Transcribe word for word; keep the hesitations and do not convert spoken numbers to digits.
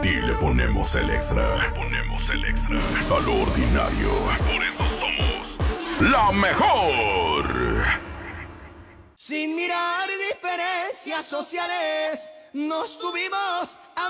ti le ponemos el extra. Le ponemos el extra. A lo ordinario. Por eso somos la mejor. Sin mirar diferencias sociales, nos tuvimos